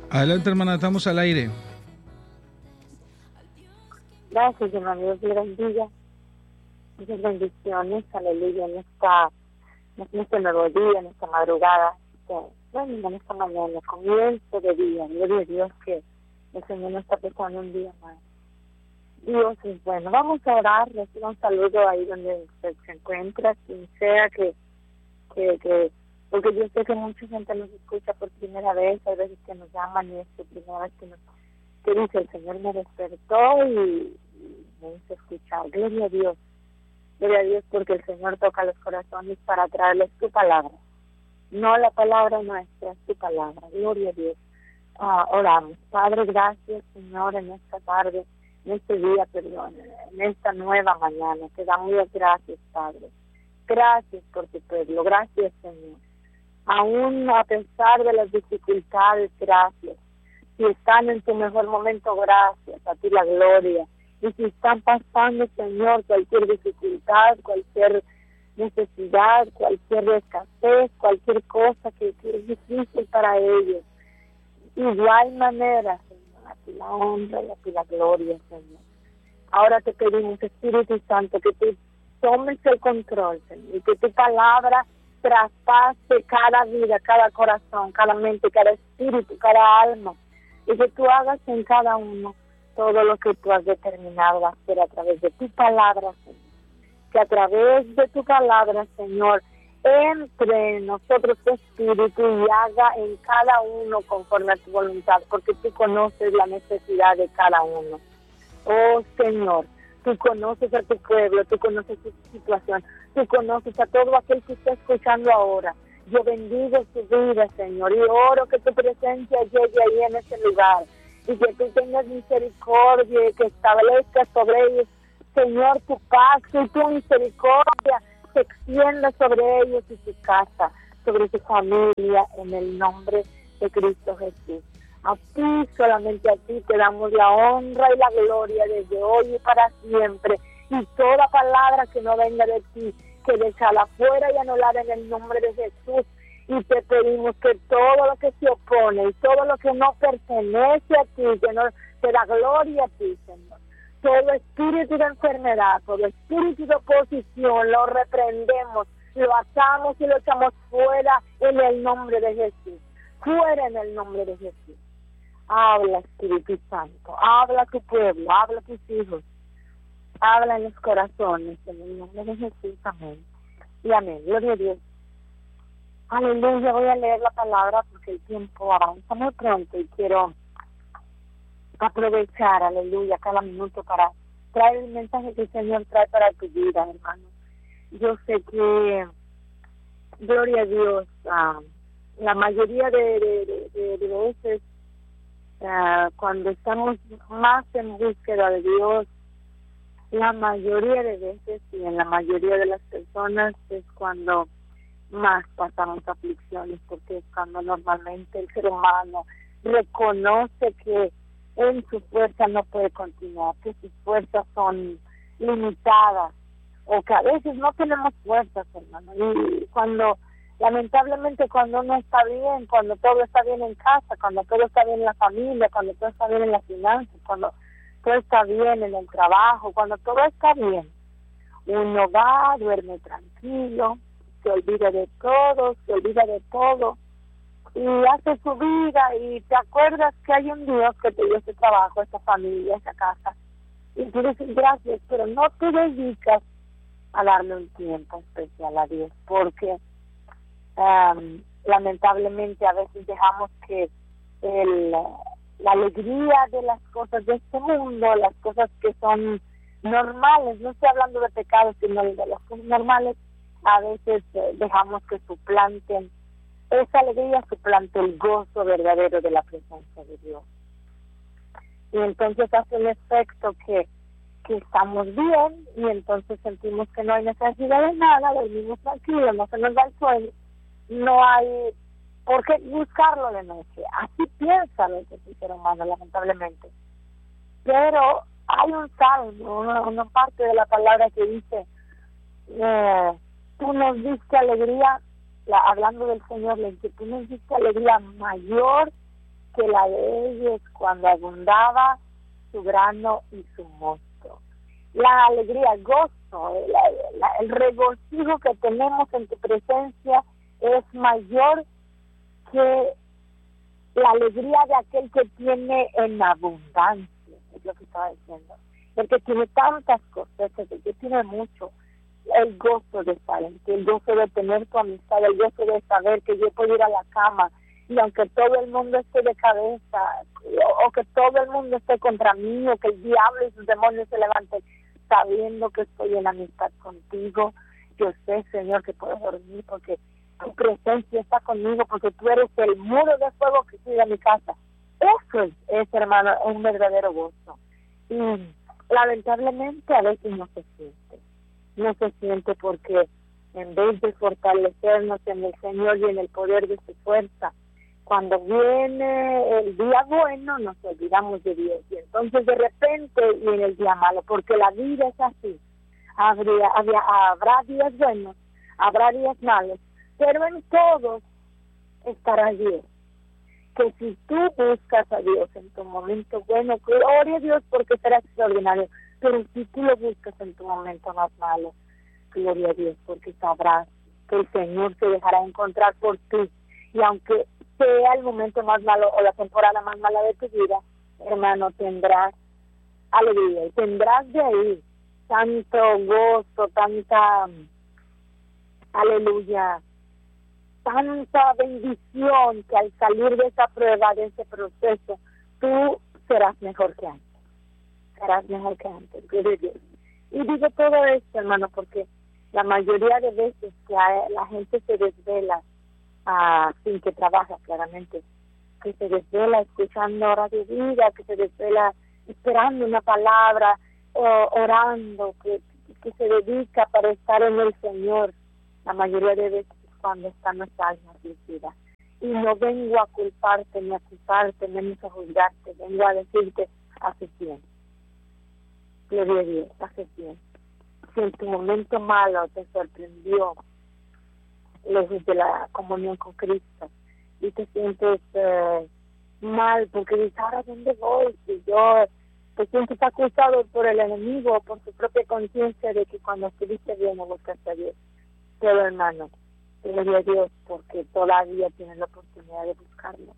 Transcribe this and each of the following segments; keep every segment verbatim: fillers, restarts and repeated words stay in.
Adelante, hermana, estamos al aire. Gracias, hermano. Dios le bendiga. Muchas bendiciones, aleluya, en esta, en este nuevo día, en esta madrugada, que, bueno, en esta mañana, comienzo de día. Gloria a Dios que el Señor nos está prestando un día más. Dios es bueno. Vamos a orar, reciba un saludo ahí donde usted se encuentra, quien sea que, que, que, porque yo sé que mucha gente nos escucha por primera vez, hay veces que nos llaman y es la primera vez que nos, que dice, el Señor me despertó y, y me hizo escuchar. Gloria a Dios. Gloria a Dios porque el Señor toca los corazones para traerles tu palabra. No la palabra nuestra, tu palabra. Gloria a Dios. Ah, oramos. Padre, gracias, Señor, en esta tarde, en este día, perdón, en esta nueva mañana. Te damos las gracias, Padre. Gracias por tu pueblo. Gracias, Señor. Aún a pesar de las dificultades, gracias. Si están en tu mejor momento, gracias. A ti la gloria. Y si están pasando, Señor, cualquier dificultad, cualquier necesidad, cualquier escasez, cualquier cosa que, que es difícil para ellos, igual manera, Señor, a ti la honra y a ti la gloria, Señor. Ahora te pedimos, Espíritu Santo, que tú tomes el control, Señor, y que tu palabra traspase cada vida, cada corazón, cada mente, cada espíritu, cada alma, y que tú hagas en cada uno todo lo que tú has determinado hacer a través de tu palabra, Señor. Que a través de tu palabra, Señor, entre en nosotros tu espíritu y haga en cada uno conforme a tu voluntad, porque tú conoces la necesidad de cada uno. Oh, Señor, tú conoces a tu pueblo, tú conoces su situación, tú conoces a todo aquel que está escuchando ahora. Yo bendigo su vida, Señor, y oro que tu presencia llegue ahí en ese lugar, y que tú tengas misericordia y que establezcas sobre ellos, Señor, tu paz y tu misericordia se extienda sobre ellos y su casa, sobre su familia, en el nombre de Cristo Jesús. A ti, solamente a ti, te damos la honra y la gloria desde hoy y para siempre. Y toda palabra que no venga de ti, que déjala fuera y anulada en el nombre de Jesús. Y te pedimos que todo lo que se opone y todo lo que no pertenece a ti, que no te da gloria a ti, Señor. Todo espíritu de enfermedad, todo espíritu de oposición, lo reprendemos, lo atamos y lo echamos fuera en el nombre de Jesús. Fuera en el nombre de Jesús. Habla, Espíritu Santo, habla a tu pueblo, habla a tus hijos, habla en los corazones, en el nombre de Jesús, amén. Y amén, gloria a Dios. Aleluya, voy a leer la palabra porque el tiempo avanza muy pronto y quiero aprovechar, aleluya, cada minuto para traer el mensaje que el Señor trae para tu vida, hermano. Yo sé que, gloria a Dios, uh, la mayoría de, de, de, de veces, uh, cuando estamos más en búsqueda de Dios, la mayoría de veces y en la mayoría de las personas es cuando más pasamos aflicciones, porque es cuando normalmente el ser humano reconoce que en su fuerza no puede continuar, que sus fuerzas son limitadas, o que a veces no tenemos fuerzas, hermano. Y cuando, lamentablemente, cuando uno está bien, cuando todo está bien en casa, cuando todo está bien en la familia, cuando todo está bien en las finanzas, cuando todo está bien en el trabajo, cuando todo está bien, uno va, duerme tranquilo, se olvida de todo, se olvida de todo, y hace su vida, y te acuerdas que hay un Dios que te dio ese trabajo, esa familia, esa casa, y tú dices gracias, pero no te dedicas a darle un tiempo especial a Dios, porque um, lamentablemente a veces dejamos que el, la alegría de las cosas de este mundo, las cosas que son normales, no estoy hablando de pecados, sino de las cosas normales, a veces eh, dejamos que suplanten esa alegría, suplante el gozo verdadero de la presencia de Dios. Y entonces hace el efecto que, que estamos bien, y entonces sentimos que no hay necesidad de nada, dormimos tranquilos, no se nos da el sueño, no hay por qué buscarlo de noche. Así piensa el ser humano, lamentablemente. Pero hay un salmo, una, una parte de la palabra que dice, eh, tú nos diste alegría, la, hablando del Señor, le dice, tú nos diste alegría mayor que la de ellos cuando abundaba su grano y su mosto. La alegría, el gozo, el, el, el regocijo que tenemos en tu presencia es mayor que la alegría de aquel que tiene en abundancia, es lo que estaba diciendo. El que tiene tantas cosas, el que tiene mucho, el gozo de estar en ti, el gozo de tener tu amistad, el gozo de saber que yo puedo ir a la cama y aunque todo el mundo esté de cabeza, o, o que todo el mundo esté contra mí, o que el diablo y sus demonios se levanten, sabiendo que estoy en amistad contigo, yo sé, Señor, que puedo dormir porque tu presencia está conmigo, porque tú eres el muro de fuego que cuida mi casa. Eso es, es, hermano, un verdadero gozo. Y lamentablemente a veces no se siente. No se siente porque en vez de fortalecernos en el Señor y en el poder de su fuerza, cuando viene el día bueno nos olvidamos de Dios y entonces de repente viene el día malo, porque la vida es así. Habría, habría, habrá días buenos, habrá días malos, pero en todos estará Dios. Que si tú buscas a Dios en tu momento bueno, gloria a Dios porque será extraordinario, pero si tú lo buscas en tu momento más malo, gloria a Dios porque sabrás que el Señor te dejará encontrar por ti. Y aunque sea el momento más malo o la temporada más mala de tu vida, hermano, tendrás alegría y tendrás de ahí tanto gozo, tanta aleluya, tanta bendición que al salir de esa prueba, de ese proceso, tú serás mejor que antes. Serás mejor que antes, gloria a Dios. Y digo todo esto, hermano, porque la mayoría de veces que hay, la gente se desvela uh, sin que trabaja, claramente, que se desvela escuchando Radio Vida, que se desvela esperando una palabra, o orando, que, que se dedica para estar en el Señor, la mayoría de veces cuando está nuestra alma afligida. Y no vengo a culparte, ni a acusarte, ni a juzgarte, vengo a decirte, haces bien. Gloria a Dios, haces bien. Si en tu momento malo te sorprendió lejos de la comunión con Cristo y te sientes eh, mal porque dices, ahora ¿dónde voy? Si yo te sientes acusado por el enemigo o por tu propia conciencia de que cuando estuviste bien no buscaste a Dios. Pero hermano, gloria a Dios porque todavía tienes la oportunidad de buscarlo.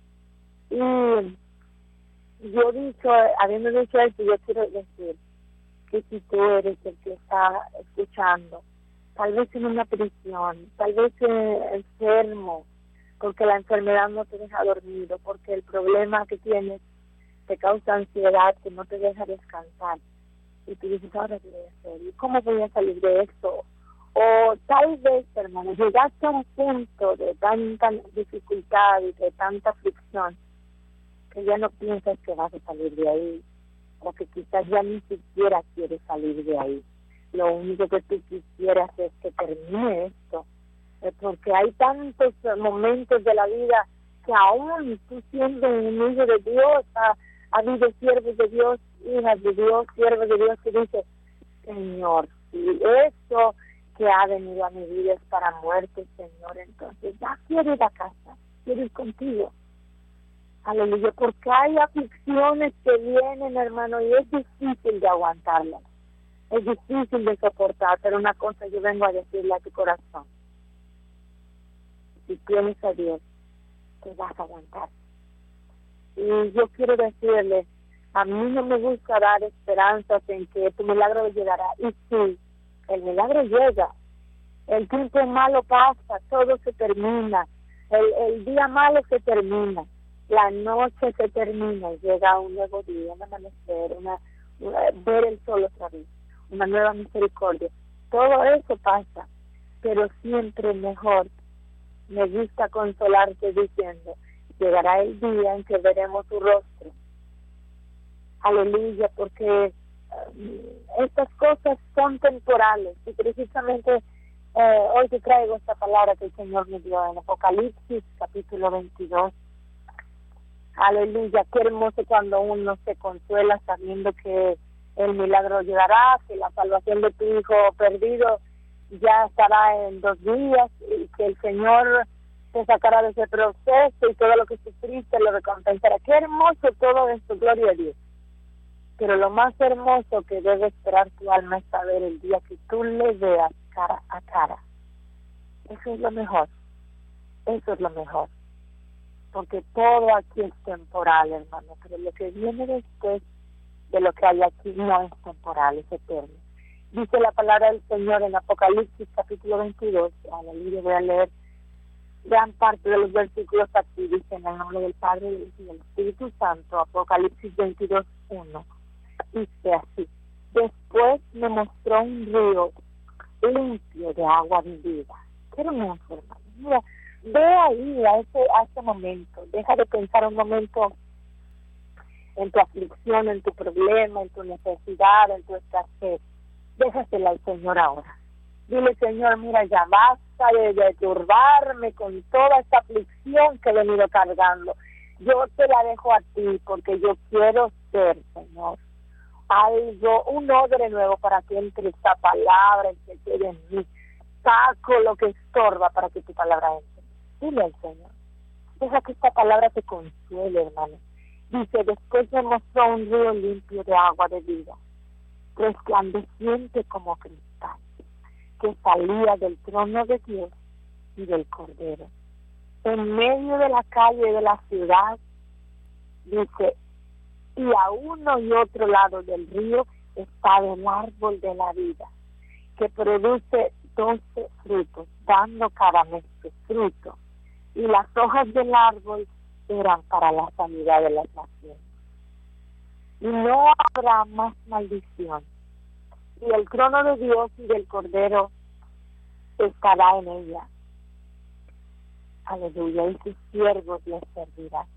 Y yo dicho, habiendo dicho esto, yo quiero decir que si tú eres el que está escuchando, tal vez en una prisión, tal vez eh, enfermo, porque la enfermedad no te deja dormido, porque el problema que tienes te causa ansiedad que no te deja descansar, y tú dices, ahora qué voy a hacer, ¿y cómo voy a salir de esto? O tal vez, hermano, llegaste a un punto de tanta dificultad y de tanta aflicción que ya no piensas que vas a salir de ahí, o que quizás ya ni siquiera quieres salir de ahí. Lo único que tú quisieras es que termine esto, porque hay tantos momentos de la vida que aún tú siendo un hijo de Dios, ha, ha habido siervos de Dios, hijas de Dios, siervos de Dios que dicen, Señor, si eso que ha venido a mi vida es para muerte, Señor, entonces ya quiero ir a casa, quiero ir contigo. Aleluya, porque hay aflicciones que vienen, hermano, y es difícil de aguantarlas, es difícil de soportar, pero una cosa yo vengo a decirle a tu corazón, si tienes a Dios, te vas a aguantar. Y yo quiero decirle, a mí no me gusta dar esperanzas en que tu milagro llegará, y sí, el milagro llega, el tiempo malo pasa, todo se termina, el, el día malo se termina, la noche se termina y llega un nuevo día, un amanecer, una, una, ver el sol otra vez, una nueva misericordia. Todo eso pasa, pero siempre mejor. Me gusta consolarte diciendo, llegará el día en que veremos tu rostro. Aleluya, porque uh, estas cosas son temporales y precisamente eh, hoy te traigo esta palabra que el Señor me dio en Apocalipsis capítulo veintidós. Aleluya, qué hermoso cuando uno se consuela sabiendo que el milagro llegará, que la salvación de tu hijo perdido ya estará en dos días y que el Señor te sacará de ese proceso y todo lo que sufriste lo recompensará. Qué hermoso todo esto, gloria a Dios. Pero lo más hermoso que debe esperar tu alma es saber el día que tú le veas cara a cara. Eso es lo mejor, eso es lo mejor. Porque todo aquí es temporal, hermano, pero lo que viene después de lo que hay aquí no es temporal, es eterno. Dice la palabra del Señor en Apocalipsis capítulo veintidós, a la Biblia voy a leer gran parte de los versículos aquí, dice en el nombre del Padre y del Espíritu Santo, Apocalipsis veintidós, uno. Dice así: después me mostró un río limpio de agua de vida. Qué hermoso, hermano. Mira, ve ahí a ese, a ese momento, deja de pensar un momento en tu aflicción, en tu problema, en tu necesidad, en tu escasez. Déjasela al Señor ahora. Dile, Señor, mira, ya basta de, de turbarme con toda esta aflicción que he venido cargando. Yo te la dejo a ti porque yo quiero ser, Señor, algo, un odre nuevo para que entre esta palabra y que quede en mí. Saco lo que estorba para que tu palabra entre. Dile al Señor. Deja que esta palabra te consuele, hermano. Dice, después me mostró un río limpio de agua de vida, resplandeciente como cristal, que salía del trono de Dios y del Cordero. En medio de la calle de la ciudad, dice, y a uno y otro lado del río estaba el árbol de la vida, que produce doce frutos, dando cada mes su fruto, y las hojas del árbol eran para la sanidad de las naciones. Y no habrá más maldición, y el trono de Dios y del Cordero estará en ella. Aleluya, y sus siervos les servirán.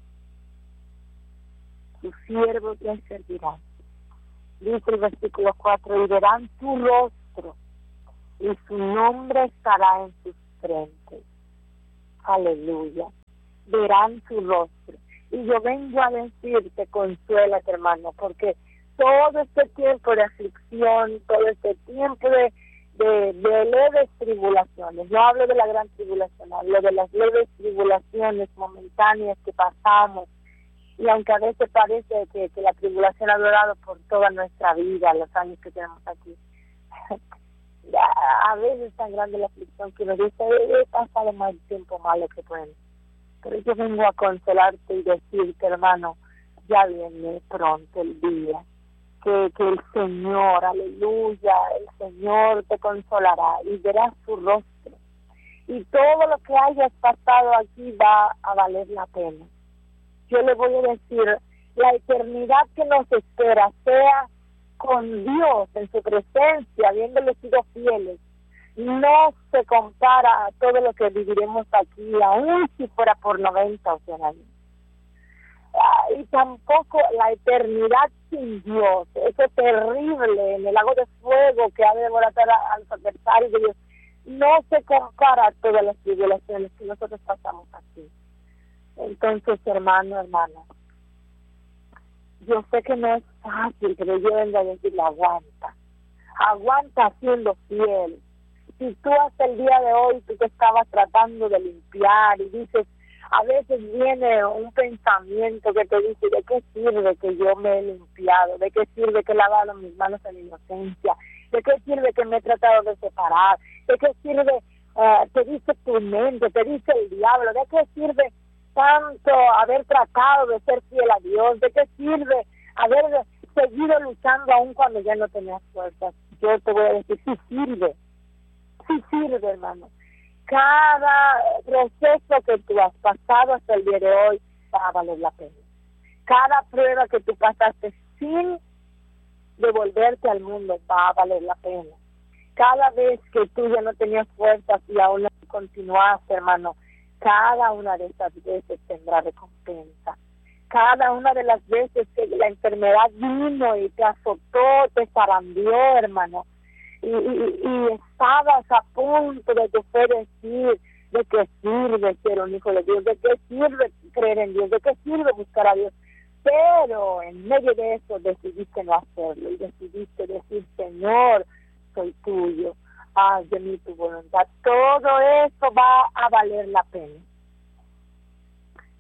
Sus siervos les servirán. Dice el versículo cuatro, y verán tu rostro, y su nombre estará en sus frentes. Aleluya. Verán tu rostro. Y yo vengo a decirte, consuélate, hermano, porque todo este tiempo de aflicción, todo este tiempo de, de, de leves tribulaciones, no hablo de la gran tribulación, hablo de las leves tribulaciones momentáneas que pasamos, y aunque a veces parece que, que la tribulación ha durado por toda nuestra vida, los años que tenemos aquí, a veces es tan grande la aflicción que uno dice, he pasado más tiempo malo que bueno. Pero yo vengo a consolarte y decirte, hermano, ya viene pronto el día que, que el Señor, aleluya, el Señor te consolará y verás su rostro. Y todo lo que hayas pasado aquí va a valer la pena. Yo le voy a decir, la eternidad que nos espera, sea con Dios en su presencia, habiéndole sido fieles, no se compara a todo lo que viviremos aquí, aún si fuera por noventa o cien años. Ah, y tampoco la eternidad sin Dios, eso terrible en el lago de fuego que ha de devorar a, a los adversarios de Dios, no se compara a todas las tribulaciones que nosotros pasamos aquí. Entonces, hermano, hermana, yo sé que no es fácil, pero yo vengo a decirle, aguanta, aguanta siendo fiel. Si tú hasta el día de hoy tú te estabas tratando de limpiar y dices, a veces viene un pensamiento que te dice, ¿de qué sirve que yo me he limpiado? ¿De qué sirve que he lavado mis manos en inocencia? ¿De qué sirve que me he tratado de separar? ¿De qué sirve, uh, te dice tu mente, te dice el diablo? ¿De qué sirve tanto haber tratado de ser fiel a Dios? ¿De qué sirve haber seguido luchando aún cuando ya no tenías fuerzas? Yo te voy a decir, sí sirve. Sí sirve, hermano. Cada proceso que tú has pasado hasta el día de hoy va a valer la pena. Cada prueba que tú pasaste sin devolverte al mundo va a valer la pena. Cada vez que tú ya no tenías fuerzas y aún continuaste, hermano, cada una de esas veces tendrá recompensa. Cada una de las veces que la enfermedad vino y te azotó, te zarandeó, hermano, Y, y, y estabas a punto de tu fe decir, ¿de qué sirve ser un hijo de Dios? ¿De qué sirve creer en Dios? ¿De qué sirve buscar a Dios? Pero en medio de eso decidiste no hacerlo y decidiste decir, Señor, soy tuyo, haz de mí tu voluntad. Todo eso va a valer la pena.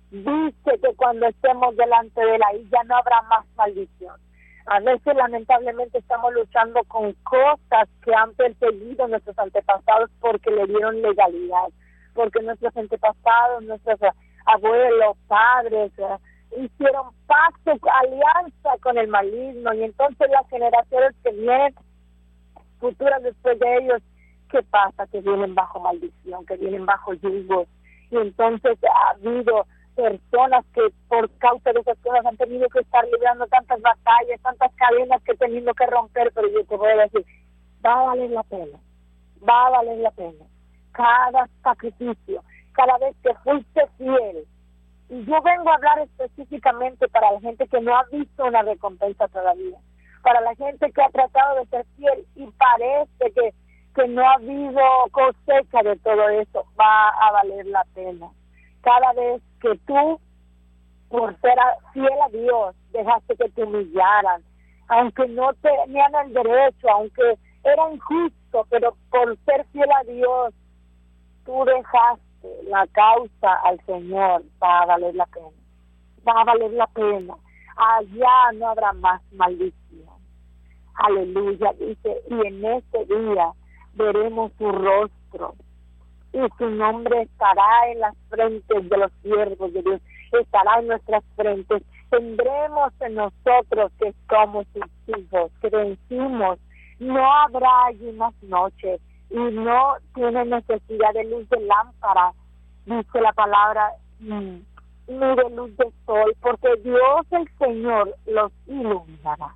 Dice que cuando estemos delante de él, ahí ya no habrá más maldición. A veces, lamentablemente, estamos luchando con cosas que han perseguido nuestros antepasados porque le dieron legalidad, porque nuestros antepasados, nuestros abuelos, padres, eh, hicieron pacto, alianza con el maligno, y entonces las generaciones que vienen, futuras después de ellos, ¿qué pasa? Que vienen bajo maldición, que vienen bajo yugo, y entonces ha habido personas que por causa de esas cosas han tenido que estar librando tantas batallas, tantas cadenas que teniendo que romper, pero yo te voy a decir, va a valer la pena, va a valer la pena, cada sacrificio, cada vez que fuiste fiel. Y yo vengo a hablar específicamente para la gente que no ha visto una recompensa todavía, para la gente que ha tratado de ser fiel y parece que, que no ha habido cosecha de todo eso, va a valer la pena. Cada vez que tú, por ser a, fiel a Dios, dejaste que te humillaran, aunque no tenían el derecho, aunque era injusto, pero por ser fiel a Dios, tú dejaste la causa al Señor, va a valer la pena, va a valer la pena. Allá no habrá más maldición. Aleluya, dice, y en este día veremos su rostro, y su nombre estará en las frentes de los siervos de Dios, estará en nuestras frentes. Tendremos en nosotros que somos sus hijos, que vencimos. No habrá allí más noche, y no tiene necesidad de luz de lámpara, dice la palabra, ni de luz de sol, porque Dios el Señor los iluminará.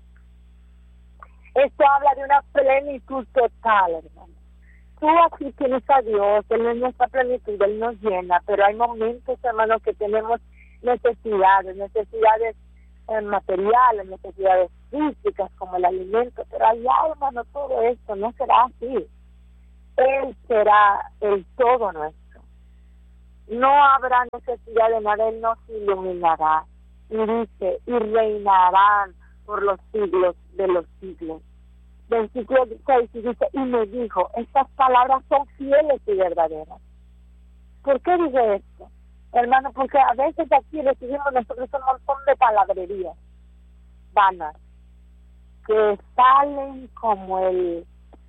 Esto habla de una plenitud total, hermano. Tú aquí tienes a Dios, Él es nuestra plenitud, Él nos llena, pero hay momentos, hermanos, que tenemos necesidades, necesidades eh, materiales, necesidades físicas, como el alimento, pero allá, hermano, todo esto no será así. Él será el todo nuestro. No habrá necesidad de nada, Él nos iluminará. Y dice, y reinarán por los siglos de los siglos. Versículo seis, y dice, y me dijo, estas palabras son fieles y verdaderas. ¿Por qué dice esto? Hermano, porque a veces aquí recibimos nosotros un montón de palabrerías vanas, que salen como el,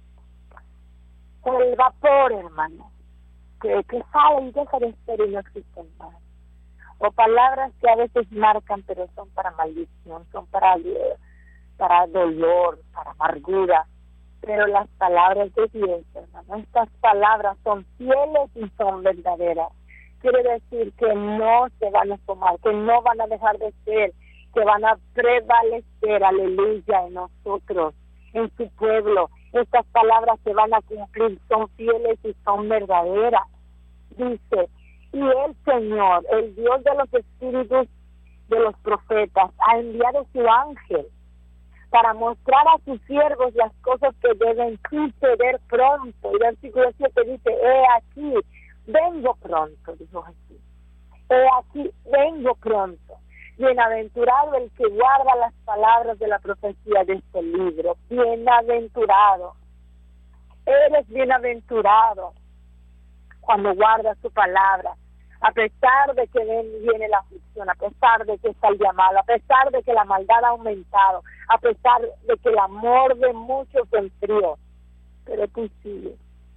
el vapor, hermano, que, que salen y dejan de ser y no existen más. O palabras que a veces marcan, pero son para maldición, son para... para dolor, para amargura, pero las palabras de Dios, hermano, estas palabras son fieles y son verdaderas. Quiere decir que no se van a tomar, que no van a dejar de ser, que van a prevalecer, aleluya, en nosotros, en su pueblo. Estas palabras se van a cumplir, son fieles y son verdaderas. Dice, y el Señor, el Dios de los espíritus de los profetas, ha enviado su ángel para mostrar a sus siervos las cosas que deben suceder pronto. Y el versículo siete dice, he aquí, vengo pronto, dijo Jesús. He aquí, vengo pronto. Bienaventurado el que guarda las palabras de la profecía de este libro. Bienaventurado. Eres bienaventurado cuando guardas su palabra. A pesar de que viene la aflicción, a pesar de que está el llamado, a pesar de que la maldad ha aumentado, a pesar de que el amor de muchos se enfrió, pero tú sigues.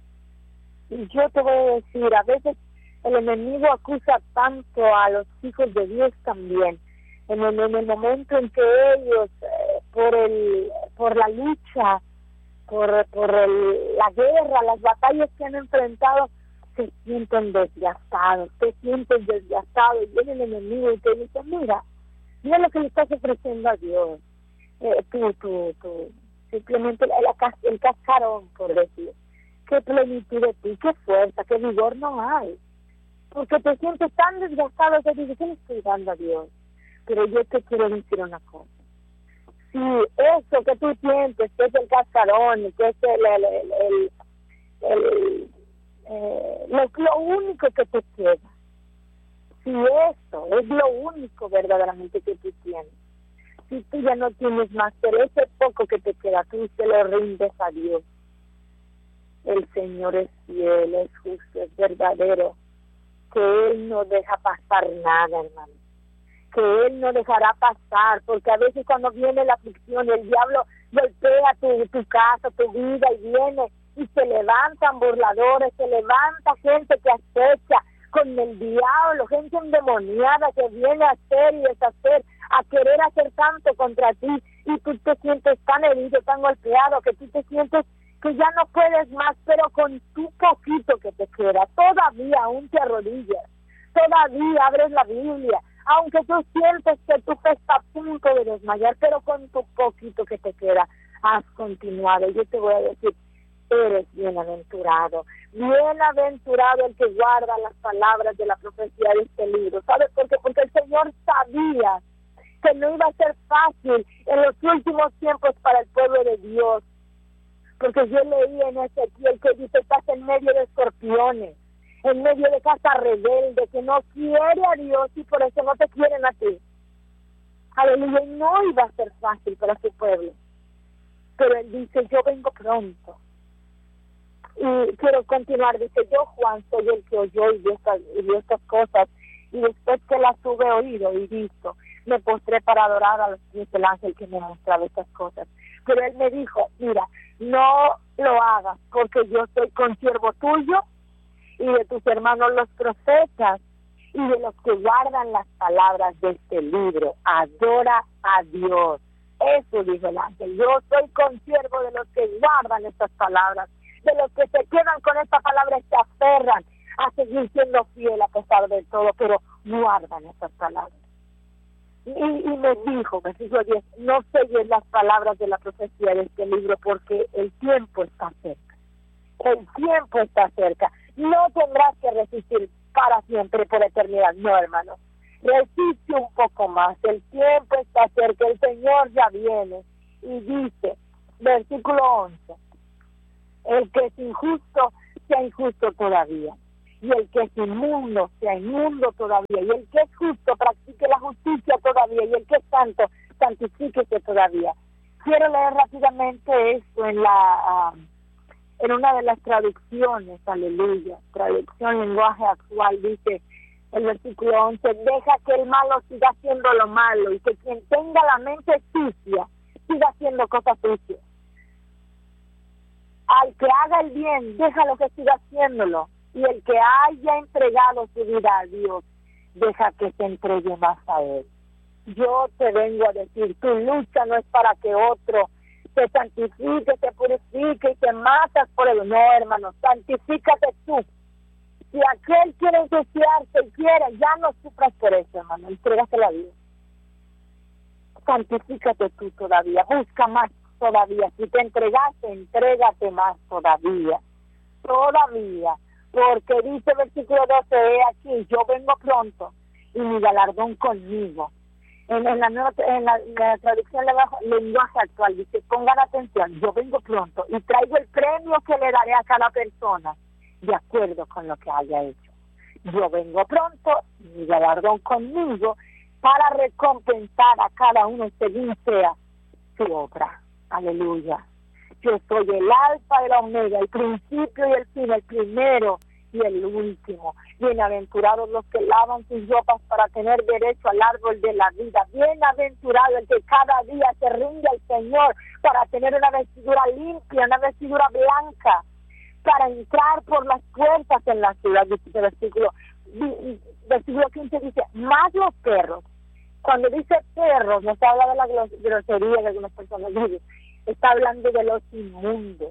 Y yo te voy a decir, a veces el enemigo acusa tanto a los hijos de Dios también, en el, en el momento en que ellos, eh, por el por la lucha, por, por el, la guerra, las batallas que han enfrentado, se sienten desgastados, se sienten desgastados, y viene el enemigo y te dice, mira, mira lo que le estás ofreciendo a Dios, eh, tú, tú, tú, simplemente el, el cascarón, por decir, qué plenitud de ti, qué fuerza, qué vigor no hay, porque te sientes tan desgastado que dices, ¿qué le estoy dando a Dios? Pero yo te quiero decir una cosa, si eso que tú sientes, que es el cascarón, que es el, el, el, el, el Eh, lo, lo único que te queda, si eso es lo único verdaderamente que tú tienes, si tú ya no tienes más, pero ese poco que te queda, tú se lo rindes a Dios. El Señor es fiel, es justo, es verdadero, que Él no deja pasar nada, hermano, que Él no dejará pasar, porque a veces cuando viene la aflicción, el diablo golpea tu, tu casa, tu vida, y viene y se levantan burladores, se levanta gente que acecha con el diablo, gente endemoniada que viene a hacer y deshacer, a querer hacer tanto contra ti, y tú te sientes tan herido, tan golpeado, que tú te sientes que ya no puedes más, pero con tu poquito que te queda, todavía aún te arrodillas, todavía abres la Biblia, aunque tú sientes que tu fe está a punto de desmayar, pero con tu poquito que te queda, has continuado. Yo te voy a decir, eres bienaventurado, bienaventurado el que guarda las palabras de la profecía de este libro. ¿Sabes por qué? Porque el Señor sabía que no iba a ser fácil en los últimos tiempos para el pueblo de Dios, porque yo leí en Ezequiel que dice, estás en medio de escorpiones, en medio de casa rebelde, que no quiere a Dios y por eso no te quieren a ti. Aleluya, y no iba a ser fácil para su pueblo, pero Él dice, yo vengo pronto. Y quiero continuar, dice, yo Juan soy el que oyó y vio estas, y vio estas cosas, y después que las hube oído y visto, me postré para adorar a los pies del ángel que me mostraba estas cosas. Pero Él me dijo, mira, no lo hagas, porque yo soy consiervo tuyo y de tus hermanos los profetas y de los que guardan las palabras de este libro. Adora a Dios. Eso dijo el ángel, yo soy consiervo de los que guardan estas palabras, de los que se quedan con esta palabra y se aferran a seguir siendo fiel a pesar de todo, pero guardan estas palabras. Y, y me dijo, versículo diez, no selles las palabras de la profecía de este libro, porque el tiempo está cerca. El tiempo está cerca. No tendrás que resistir para siempre, por eternidad. No, hermano. Resiste un poco más. El tiempo está cerca. El Señor ya viene. Y dice, versículo once, el que es injusto, sea injusto todavía. Y el que es inmundo, sea inmundo todavía. Y el que es justo, practique la justicia todavía. Y el que es santo, santifíquese todavía. Quiero leer rápidamente esto en la... Uh, en una de las traducciones, aleluya, traducción lenguaje actual, dice el versículo once, deja que el malo siga haciendo lo malo y que quien tenga la mente sucia siga haciendo cosas sucias. Al que haga el bien, déjalo que siga haciéndolo, y el que haya entregado su vida a Dios, deja que se entregue más a Él. Yo te vengo a decir, tu lucha no es para que otro se santifique, se purifique y te matas por él. No, hermano, santifícate tú. Si aquel quiere ensuciarse y quiere, ya no sufras por eso, hermano, entrégate la vida. Santifícate tú todavía, busca más todavía. Si te entregaste, entrégate más todavía. Todavía, porque dice el versículo doce, he aquí, yo vengo pronto y mi galardón conmigo. En, en, la nueva, en, la, en la traducción de lenguaje actual dice, pongan atención, yo vengo pronto y traigo el premio que le daré a cada persona de acuerdo con lo que haya hecho. Yo vengo pronto, mi galardón conmigo, para recompensar a cada uno según sea su obra. Aleluya. Yo soy el alfa y la omega, el principio y el fin, el primero y el último. Bienaventurados los que lavan sus ropas para tener derecho al árbol de la vida. Bienaventurado el que cada día se rinde al Señor para tener una vestidura limpia, una vestidura blanca, para entrar por las puertas en la ciudad. Dice el versículo, versículo quince dice, más los perros. Cuando dice perros, no se habla de la grosería que algunas personas dicen, está hablando de los inmundos,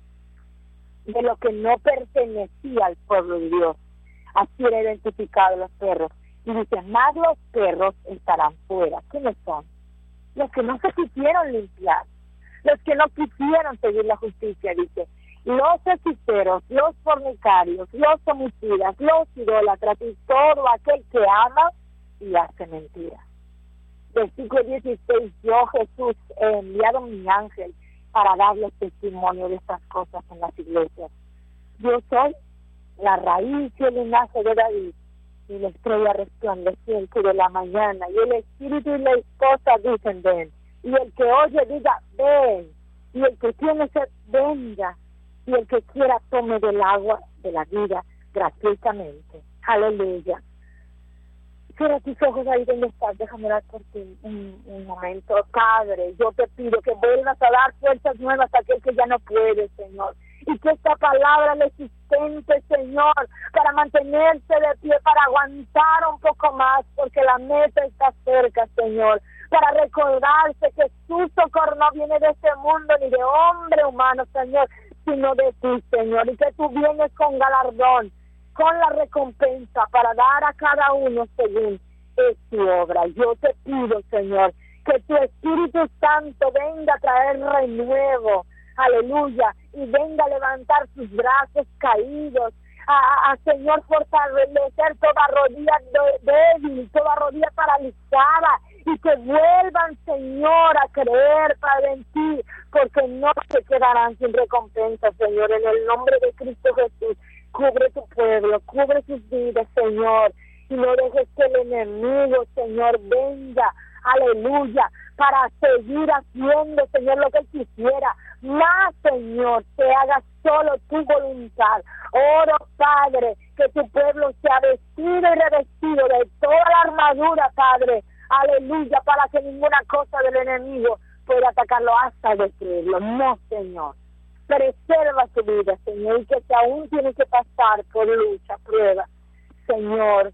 de lo que no pertenecía al pueblo de Dios. Así era identificado los perros. Y dice, más los perros estarán fuera. ¿Quiénes son? Los que no se quisieron limpiar, los que no quisieron seguir la justicia, dice. Los hechiceros, los fornicarios, los homicidas, los idólatras y todo aquel que ama y hace mentira. Versículo dieciséis, yo Jesús he enviado mi ángel para darles testimonio de estas cosas en las iglesias. Yo soy la raíz y el linaje de David, y la estrella resplandeciente de la mañana, y el espíritu y la esposa dicen ven, y el que oye diga ven, y el que tiene sed venga, y el que quiera tome del agua de la vida gratuitamente. Aleluya. Cierra tus ojos ahí donde estás, déjame orar por ti un, un momento. Padre, yo te pido que vuelvas a dar fuerzas nuevas a aquel que ya no puede, Señor. Y que esta palabra le sustente, Señor, para mantenerse de pie, para aguantar un poco más, porque la meta está cerca, Señor. Para recordarse que su socorro no viene de este mundo ni de hombre humano, Señor, sino de ti, Señor. Y que tú vienes con galardón, con la recompensa para dar a cada uno según es tu obra. Yo te pido, Señor, que tu Espíritu Santo venga a traer renuevo, aleluya, y venga a levantar sus brazos caídos, a, a, a Señor, fortalecer toda rodilla de, débil, toda rodilla paralizada, y que vuelvan, Señor, a creer, Padre, en ti, porque no se quedarán sin recompensa, Señor, en el nombre de Cristo Jesús. Cubre tu pueblo, cubre sus vidas, Señor, y no dejes que el enemigo, Señor, venga, aleluya, para seguir haciendo, Señor, lo que él quisiera. Más, Señor, que haga solo tu voluntad. Oro, Padre, que tu pueblo sea vestido y revestido de toda la armadura, Padre, aleluya, para que ninguna cosa del enemigo pueda atacarlo hasta destruirlo. No, Señor. Preserva su vida, Señor, y que si aún tiene que pasar por lucha, prueba, Señor,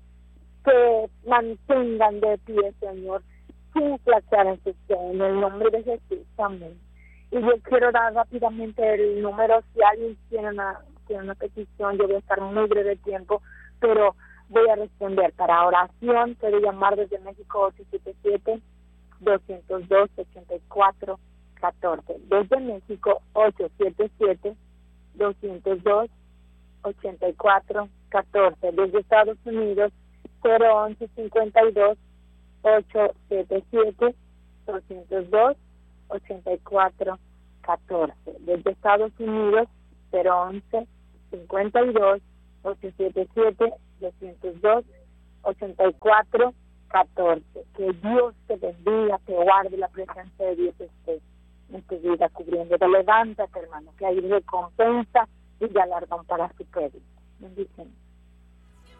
que mantengan de pie, Señor, sin flaquear en su fe, en el nombre de Jesús, amén. Y yo quiero dar rápidamente el número, si alguien tiene una, tiene una petición, yo voy a estar muy breve de tiempo, pero voy a responder. Para oración, puede llamar desde México ocho siete siete, dos cero dos, ocho cuatro catorce. Desde México ocho siete siete, dos cero dos, ocho cuatro catorce. Desde Estados Unidos cero once cincuenta y dos, ocho siete siete, dos cero dos, ocho cuatro catorce. Desde Estados Unidos cero once cincuenta y dos, ocho siete siete, dos cero dos, ocho cuatro catorce. Que Dios te bendiga, te guarde, la presencia de Dios esté en tu vida cubriéndote. Levántate, hermano, que hay recompensa y galardón para su pueblo. Bendiciones.